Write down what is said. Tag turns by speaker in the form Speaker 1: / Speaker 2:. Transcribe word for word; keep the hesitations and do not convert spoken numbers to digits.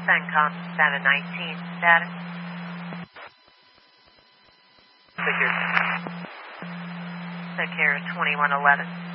Speaker 1: CENTCOM seven nineteen, status.
Speaker 2: Take care.
Speaker 1: Take care, twenty-one eleven.